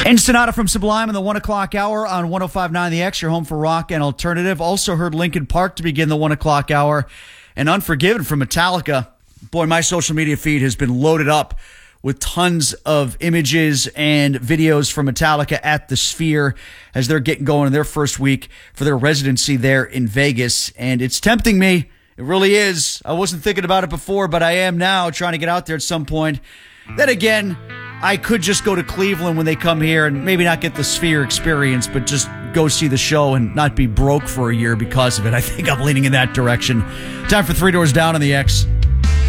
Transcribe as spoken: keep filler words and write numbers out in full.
Ensenada from Sublime in the one o'clock hour on one oh five point nine The X, your home for rock and alternative. Also heard Linkin Park to begin the one o'clock hour, and Unforgiven from Metallica. Boy, my social media feed has been loaded up with tons of images and videos from Metallica at the Sphere as they're getting going in their first week for their residency there in Vegas. And it's tempting me. It really is. I wasn't thinking about it before, but I am now, trying to get out there at some point. Then again, I could just go to Cleveland when they come here and maybe not get the Sphere experience, but just go see the show and not be broke for a year because of it. I think I'm leaning in that direction. Time for Three Doors Down on the X.